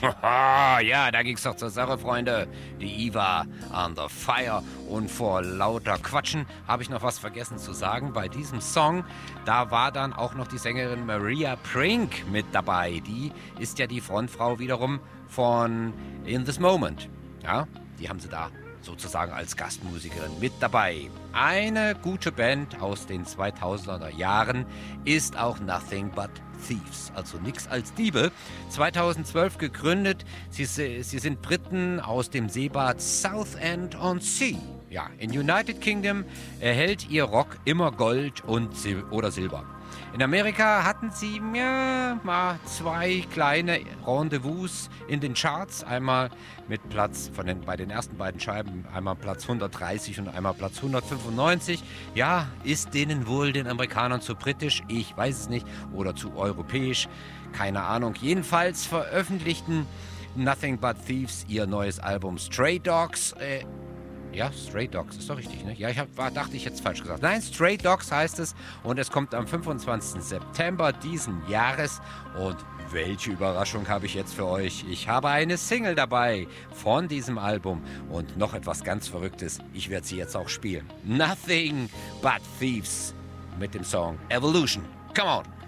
Ja, da ging's doch zur Sache, Freunde. Die Eva under fire. Und vor lauter Quatschen habe ich noch was vergessen zu sagen. Bei diesem Song, da war dann auch noch die Sängerin Maria Prink mit dabei. Die ist ja die Frontfrau wiederum von In This Moment. Ja, die haben sie da sozusagen als Gastmusikerin mit dabei. Eine gute Band aus den 2000er Jahren ist auch Nothing But Thieves, also nix als Diebe. 2012 gegründet. Sie sind Briten aus dem Seebad Southend-on-Sea. Ja, in United Kingdom erhält ihr Rock immer Gold oder Silber. In Amerika hatten sie mal zwei kleine Rendezvous in den Charts. Einmal mit Platz bei den ersten beiden Scheiben, einmal Platz 130 und einmal Platz 195. Ja, ist denen wohl den Amerikanern zu britisch? Ich weiß es nicht. Oder zu europäisch? Keine Ahnung. Jedenfalls veröffentlichten Nothing But Thieves ihr neues Album Stray Dogs. Ja, Stray Dogs, ist doch richtig, ne? Ja, dachte ich jetzt falsch gesagt. Nein, Stray Dogs heißt es und es kommt am 25. September diesen Jahres. Und welche Überraschung habe ich jetzt für euch? Ich habe eine Single dabei von diesem Album und noch etwas ganz Verrücktes. Ich werde sie jetzt auch spielen. Nothing But Thieves mit dem Song Evolution. Come on!